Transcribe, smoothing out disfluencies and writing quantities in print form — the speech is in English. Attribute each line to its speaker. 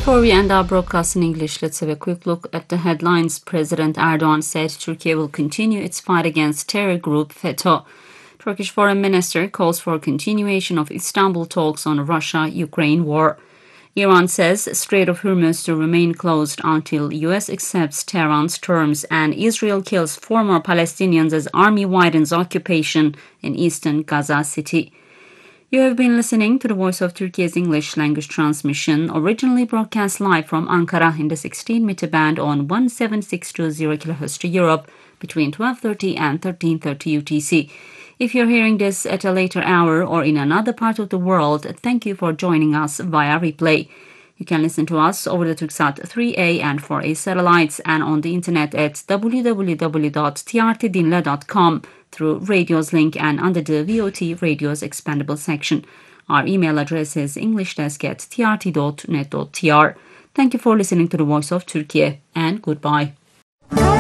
Speaker 1: Before we end our broadcast in English, let's have a quick look at the headlines. President Erdogan said Turkey will continue its fight against terror group FETÖ. Turkish Foreign Minister calls for continuation of Istanbul talks on Russia-Ukraine war. Iran says Strait of Hormuz to remain closed until U.S. accepts Tehran's terms, and Israel kills 4 more Palestinians as army widens occupation in eastern Gaza City. You have been listening to the Voice of Turkey's English language transmission, originally broadcast live from Ankara in the 16-meter band on 17620 kHz to Europe between 12:30 and 13:30 UTC. If you're hearing this at a later hour or in another part of the world, thank you for joining us via replay. You can listen to us over the Turksat 3A and 4A satellites and on the internet at www.trtdinle.com through Radios link and under the VOT Radios Expandable section. Our email address is englishdesk@trt.net.tr. Thank you for listening to the Voice of Turkey and goodbye.